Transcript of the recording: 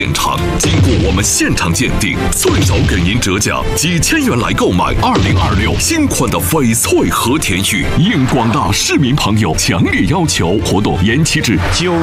现场，经过我们现场鉴定，最少给您折价几千元来购买2026新款的翡翠和田玉。应广大市民朋友强烈要求，活动延期至9